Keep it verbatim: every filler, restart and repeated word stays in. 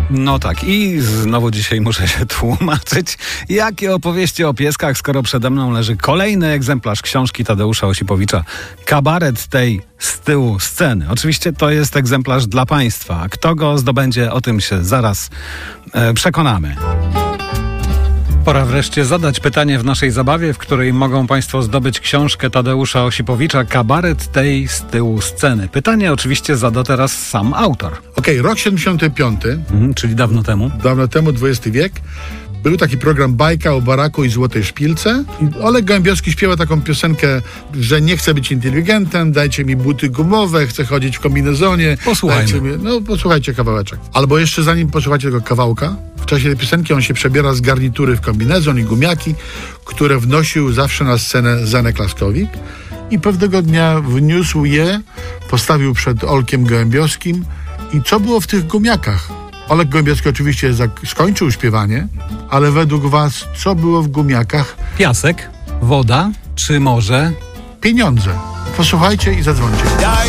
No tak, i znowu dzisiaj muszę się tłumaczyć, jakie opowieści o pieskach, skoro przede mną leży kolejny egzemplarz książki Tadeusza Osipowicza. Kabaret tej z tyłu sceny. Oczywiście to jest egzemplarz dla Państwa. A kto go zdobędzie, o tym się zaraz e, przekonamy. Pora wreszcie zadać pytanie w naszej zabawie, w której mogą Państwo zdobyć książkę Tadeusza Osipowicza Kabaret tej z tyłu sceny. Pytanie oczywiście zada teraz sam autor. Okej, okay, rok siedemdziesiąty piąty. Mhm, czyli dawno temu. Dawno temu, dwudziesty wiek. Był taki program Bajka o baraku i złotej szpilce. I Oleg Gołębiowski śpiewa taką piosenkę, że nie chce być inteligentem, dajcie mi buty gumowe, chcę chodzić w kombinezonie. Posłuchajmy. Mi... No, posłuchajcie kawałeczek. Albo jeszcze zanim posłuchacie tego kawałka, w czasie tej piosenki on się przebiera z garnitury w kombinezon i gumiaki, które wnosił zawsze na scenę Zenek Laskowik. I pewnego dnia wniósł je, postawił przed Olkiem Gołębiowskim. I co było w tych gumiakach? Olek Gołębiowski oczywiście zak- skończył śpiewanie, ale według was, co było w gumiakach? Piasek, woda, czy może Pieniądze. Posłuchajcie i zadzwońcie.